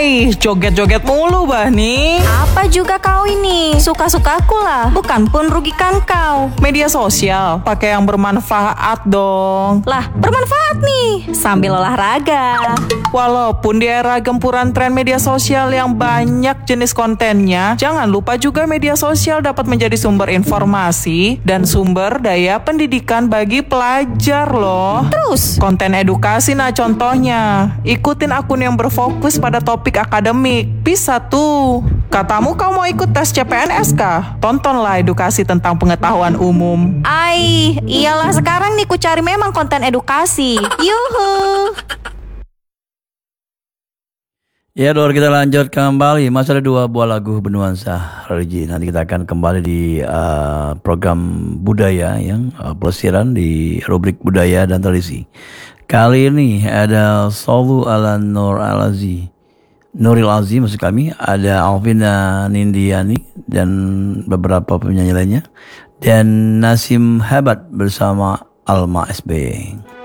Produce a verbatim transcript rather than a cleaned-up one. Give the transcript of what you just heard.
Ai, joget-joget mulu bah nih. Apa juga kau ini? Suka-sukaku lah, bukan pun rugikan kau. Media sosial, pakai yang bermanfaat dong. Lah, bermanfaat nih, sambil olahraga. Walaupun di era gempuran tren media sosial yang banyak jenis kontennya, jangan lupa juga media sosial dapat menjadi sumber informasi dan sumber daya pendidikan bagi pelajar loh. Terus? Konten edukasi nah contohnya. Ikutin akun yang berfokus pada topik akademik. Bisa tuh. Katamu kau mau ikut tes C P N S kah? Tontonlah edukasi tentang pengetahuan umum. Ai, iyalah sekarang nih ku cari memang konten edukasi. Yuhu. Ya, Dor, kita lanjut kembali. Masih ada dua buah lagu bernuansa religi. Nanti kita akan kembali di uh, program budaya yang uh, pelesiran di rubrik budaya dan tradisi. Kali ini ada Solu ala Nur Alazi. Nuril Azi maksud kami. Ada Alvina Nindiani dan beberapa penyanyi lainnya. Dan Nasim Hebat bersama Alma S B.